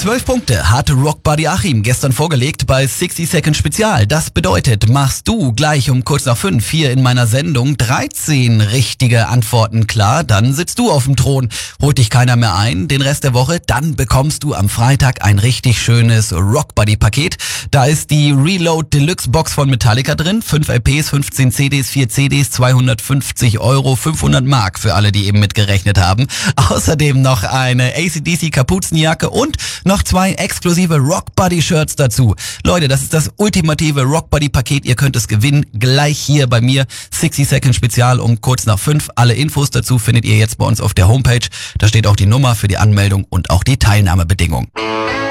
12 Punkte hat Rockbuddy Achim gestern vorgelegt bei 60 Second Spezial. Das bedeutet, machst du gleich um kurz nach 5 hier in meiner Sendung 13 richtige Antworten klar, dann sitzt du auf dem Thron. Holt dich keiner mehr ein den Rest der Woche, dann bekommst du am Freitag ein richtig schönes Rockbuddy-Paket. Da ist die Reload Deluxe Box von Metallica drin, 5 LPs, 15 CDs, 4 CDs, 250 €, 500 Mark für alle, die eben mitgerechnet haben. Außerdem noch eine AC/DC Kapuzenjacke und noch 2 exklusive Rockbuddy-Shirts dazu. Leute, das ist das ultimative Rockbuddy-Paket. Ihr könnt es gewinnen, gleich hier bei mir. 60 Second Spezial um kurz nach 5. Alle Infos dazu findet ihr jetzt bei uns auf der Homepage. Da steht auch die Nummer für die Anmeldung und auch die Teilnahmebedingungen.